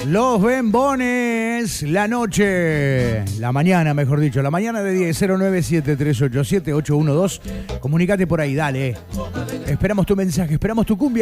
Los Bembones, la noche, la mañana, mejor dicho, la mañana de 10, 097-387-812. Comunicate por ahí, dale. Esperamos tu mensaje, esperamos tu cumbia.